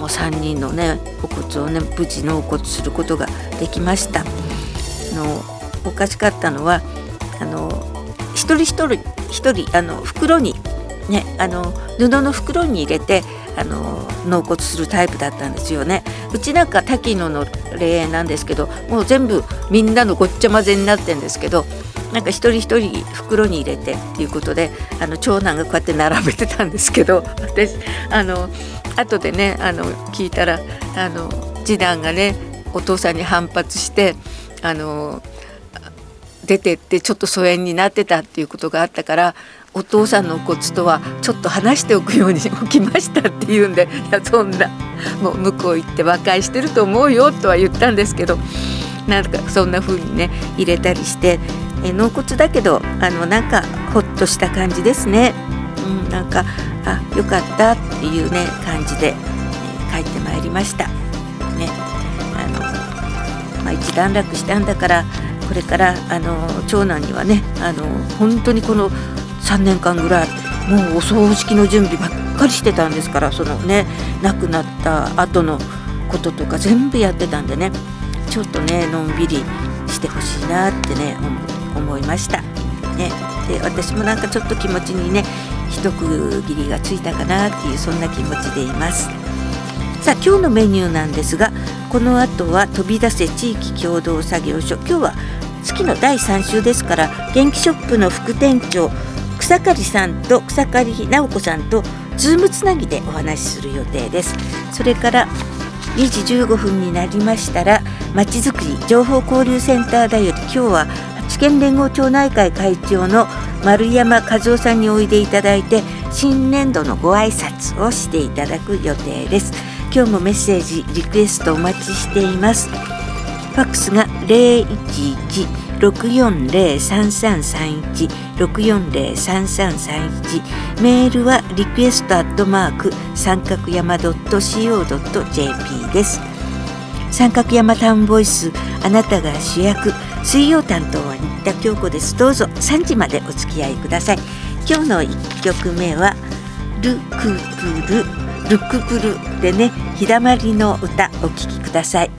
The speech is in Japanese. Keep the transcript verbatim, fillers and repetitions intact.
もうさんにんのねお骨をね無事納骨することができました。あのおかしかったのはあの一人一人一人あの袋にねあの布の袋に入れてあの納骨するタイプだったんですよね。うちなんか滝野の霊園なんですけど、もう全部みんなのごっちゃ混ぜになってるんですけど、なんか一人一人袋に入れてっていうことであの長男がこうやって並べてたんですけど、私あの後でねあの聞いたらあの次男がねお父さんに反発してあの出てってちょっと疎遠になってたっていうことがあったから、お父さんの骨とはちょっと離しておくように置きましたって言うんで、いやそんなもう向こう行って和解してると思うよとは言ったんですけど、なんかそんな風にね入れたりしてえ納骨だけどあのなんかほっとした感じですね。うん、なんかあよかったっていうね感じで、えー、帰ってまいりましたね。あの、まあ、一段落したんだからこれからあの長男にはねあの本当にこのさんねんかんぐらいもうお葬式の準備ばっかりしてたんですから、そのね亡くなった後のこととか全部やってたんでね、ちょっとねのんびりしてほしいなってね思思いましたね。で私もなんかちょっと気持ちにね一区切りがついたかなっていうそんな気持ちでいます。さあ今日のメニューなんですが、この後は飛び出せ地域共同作業所、今日は月のだいさん週ですから元気ショップの副店長草刈さんと草刈直子さんとズームつなぎでお話しする予定です。それからにじじゅうごふんになりましたらまちづくり情報交流センターだより、今日は八軒連合町内会会長の丸山和夫さんにおいでいただいて新年度のご挨拶をしていただく予定です。今日もメッセージリクエストお待ちしています。ファックスが ゼロいちいち ろくよんゼロ さんさんさんいち ろくよんゼロ さんさんさんいち、メールはリクエストアットマーク三角山 ドットシーオードットジェーピー です。三角山タウンボイス、あなたが主役、水曜担当は新田京子です。どうぞさんじまでお付き合いください。今日のいっきょくめはルクプルルクプルでね、日だまりの歌お聴きください。